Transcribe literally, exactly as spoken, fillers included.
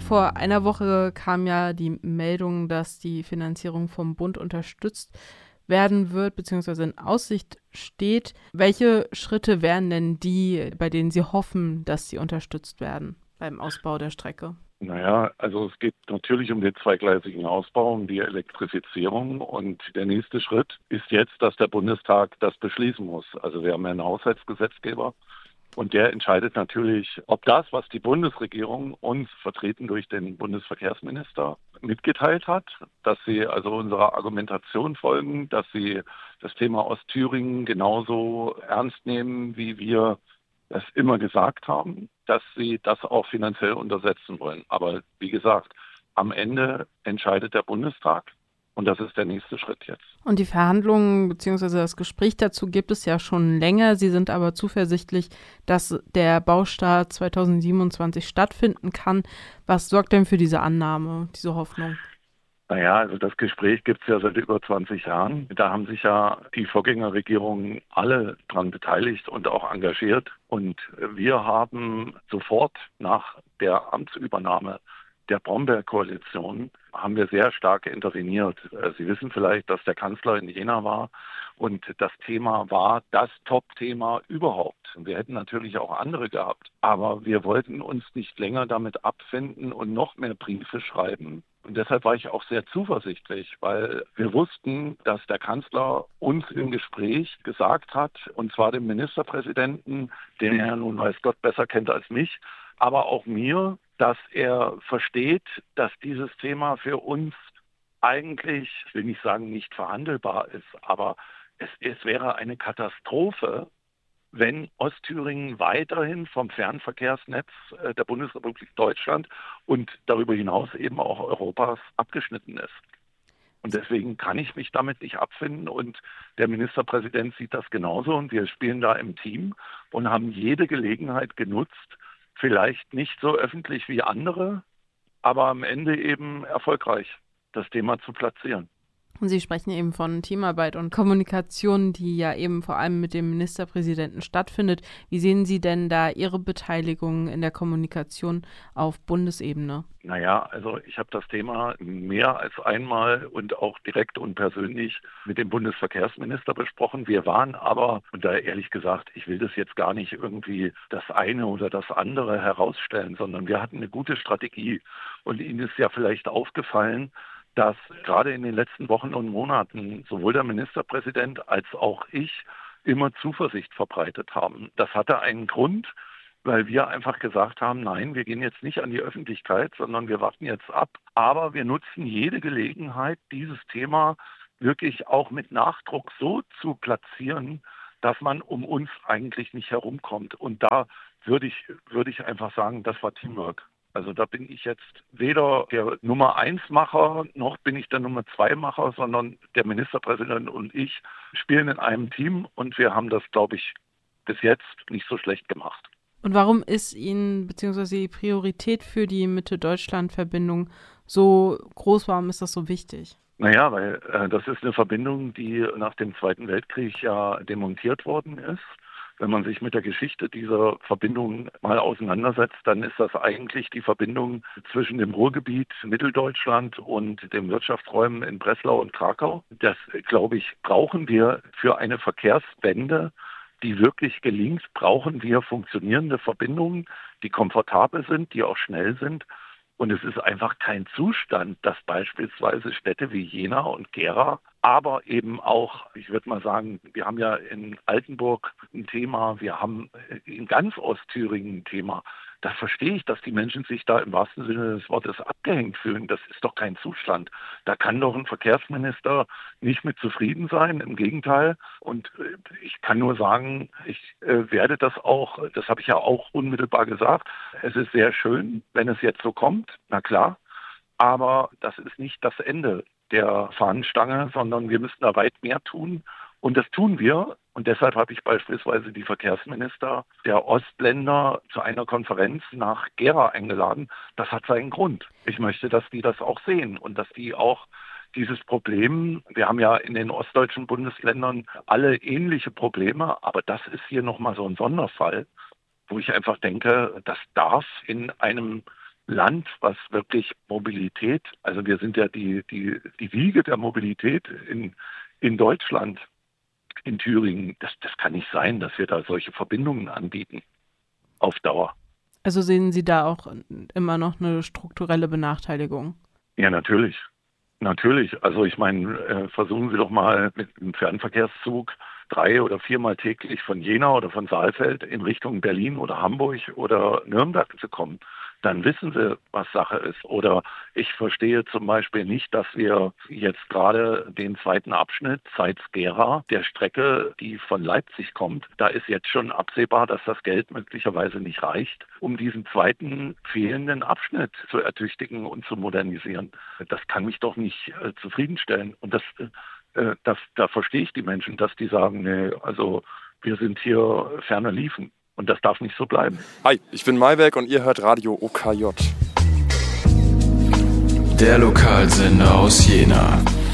Vor einer Woche kam ja die Meldung, dass die Finanzierung vom Bund unterstützt werden wird, beziehungsweise in Aussicht steht. Welche Schritte wären denn die, bei denen Sie hoffen, dass sie unterstützt werden beim Ausbau der Strecke? Naja, also es geht natürlich um den zweigleisigen Ausbau, um die Elektrifizierung. Und der nächste Schritt ist jetzt, dass der Bundestag das beschließen muss. Also wir haben ja einen Haushaltsgesetzgeber und der entscheidet natürlich, ob das, was die Bundesregierung uns vertreten durch den Bundesverkehrsminister mitgeteilt hat, dass sie also unserer Argumentation folgen, dass sie das Thema Ostthüringen genauso ernst nehmen, wie wir es immer gesagt haben, dass sie das auch finanziell untersetzen wollen. Aber wie gesagt, am Ende entscheidet der Bundestag und das ist der nächste Schritt jetzt. Und die Verhandlungen bzw. das Gespräch dazu gibt es ja schon länger. Sie sind aber zuversichtlich, dass der Baustart zweitausendsiebenundzwanzig stattfinden kann. Was sorgt denn für diese Annahme, diese Hoffnung? Naja, also das Gespräch gibt es ja seit über zwanzig Jahren. Da haben sich ja die Vorgängerregierungen alle dran beteiligt und auch engagiert. Und wir haben sofort nach der Amtsübernahme der Bromberg-Koalition haben wir sehr stark interveniert. Sie wissen vielleicht, dass der Kanzler in Jena war und das Thema war das Top-Thema überhaupt. Wir hätten natürlich auch andere gehabt, aber wir wollten uns nicht länger damit abfinden und noch mehr Briefe schreiben. Und deshalb war ich auch sehr zuversichtlich, weil wir wussten, dass der Kanzler uns im Gespräch gesagt hat, und zwar dem Ministerpräsidenten, den er nun weiß Gott besser kennt als mich, aber auch mir, dass er versteht, dass dieses Thema für uns eigentlich, ich will nicht sagen, nicht verhandelbar ist, aber es, es wäre eine Katastrophe, wenn Ostthüringen weiterhin vom Fernverkehrsnetz der Bundesrepublik Deutschland und darüber hinaus eben auch Europas abgeschnitten ist. Und deswegen kann ich mich damit nicht abfinden und der Ministerpräsident sieht das genauso und wir spielen da im Team und haben jede Gelegenheit genutzt, vielleicht nicht so öffentlich wie andere, aber am Ende eben erfolgreich, das Thema zu platzieren. Und Sie sprechen eben von Teamarbeit und Kommunikation, die ja eben vor allem mit dem Ministerpräsidenten stattfindet. Wie sehen Sie denn da Ihre Beteiligung in der Kommunikation auf Bundesebene? Naja, also ich habe das Thema mehr als einmal und auch direkt und persönlich mit dem Bundesverkehrsminister besprochen. Wir waren aber, und da ehrlich gesagt, ich will das jetzt gar nicht irgendwie das eine oder das andere herausstellen, sondern wir hatten eine gute Strategie. Und Ihnen ist ja vielleicht aufgefallen, dass gerade in den letzten Wochen und Monaten sowohl der Ministerpräsident als auch ich immer Zuversicht verbreitet haben. Das hatte einen Grund, weil wir einfach gesagt haben, nein, wir gehen jetzt nicht an die Öffentlichkeit, sondern wir warten jetzt ab. Aber wir nutzen jede Gelegenheit, dieses Thema wirklich auch mit Nachdruck so zu platzieren, dass man um uns eigentlich nicht herumkommt. Und da würde ich, würde ich einfach sagen, das war Teamwork. Also da bin ich jetzt weder der Nummer eins Macher, noch bin ich der Nummer zwei Macher, sondern der Ministerpräsident und ich spielen in einem Team und wir haben das, glaube ich, bis jetzt nicht so schlecht gemacht. Und warum ist Ihnen bzw. die Priorität für die Mitte-Deutschland-Verbindung so groß? Warum ist das so wichtig? Naja, weil äh, das ist eine Verbindung, die nach dem Zweiten Weltkrieg ja demontiert worden ist. Wenn man sich mit der Geschichte dieser Verbindung mal auseinandersetzt, dann ist das eigentlich die Verbindung zwischen dem Ruhrgebiet, Mitteldeutschland und den Wirtschaftsräumen in Breslau und Krakau. Das, glaube ich, brauchen wir für eine Verkehrswende, die wirklich gelingt, brauchen wir funktionierende Verbindungen, die komfortabel sind, die auch schnell sind. Und es ist einfach kein Zustand, dass beispielsweise Städte wie Jena und Gera, aber eben auch, ich würde mal sagen, wir haben ja in Altenburg ein Thema, wir haben in ganz Ostthüringen ein Thema. Da verstehe ich, dass die Menschen sich da im wahrsten Sinne des Wortes abgehängt fühlen. Das ist doch kein Zustand. Da kann doch ein Verkehrsminister nicht mit zufrieden sein, im Gegenteil. Und ich kann nur sagen, ich äh, werde das auch, das habe ich ja auch unmittelbar gesagt, es ist sehr schön, wenn es jetzt so kommt, na klar, aber das ist nicht das Ende der Fahnenstange, sondern wir müssen da weit mehr tun. Und das tun wir. Und deshalb habe ich beispielsweise die Verkehrsminister der Ostländer zu einer Konferenz nach Gera eingeladen. Das hat seinen Grund. Ich möchte, dass die das auch sehen und dass die auch dieses Problem, wir haben ja in den ostdeutschen Bundesländern alle ähnliche Probleme, aber das ist hier nochmal so ein Sonderfall, wo ich einfach denke, das darf in einem Land, was wirklich Mobilität, also wir sind ja die, die, die Wiege der Mobilität in, in Deutschland, in Thüringen. Das, das kann nicht sein, dass wir da solche Verbindungen anbieten auf Dauer. Also sehen Sie da auch immer noch eine strukturelle Benachteiligung? Ja, natürlich. Natürlich. Also ich meine, äh, versuchen Sie doch mal mit einem Fernverkehrszug drei- oder viermal täglich von Jena oder von Saalfeld in Richtung Berlin oder Hamburg oder Nürnberg zu kommen. Dann wissen Sie, was Sache ist. Oder ich verstehe zum Beispiel nicht, dass wir jetzt gerade den zweiten Abschnitt Zeitz-Gera der Strecke, die von Leipzig kommt, da ist jetzt schon absehbar, dass das Geld möglicherweise nicht reicht, um diesen zweiten fehlenden Abschnitt zu ertüchtigen und zu modernisieren. Das kann mich doch nicht äh, zufriedenstellen. Und das, äh, das, da verstehe ich die Menschen, dass die sagen, nee, also wir sind hier ferner liefen. Und das darf nicht so bleiben. Hi, ich bin Maiwerk und ihr hört Radio O K J. Der Lokalsender aus Jena.